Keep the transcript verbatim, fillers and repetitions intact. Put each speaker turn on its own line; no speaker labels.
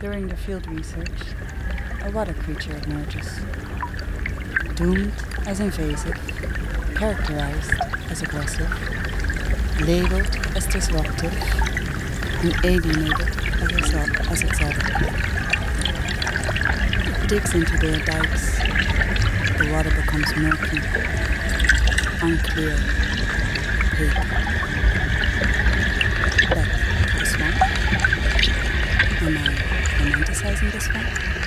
During the field research, a water creature emerges. Doomed as invasive, characterized as aggressive, labeled as disruptive, and alienated as, exo- as exotic. It digs into their dikes. The water becomes murky, unclear, opaque. Back to the swamp. Am I romanticizing the swamp?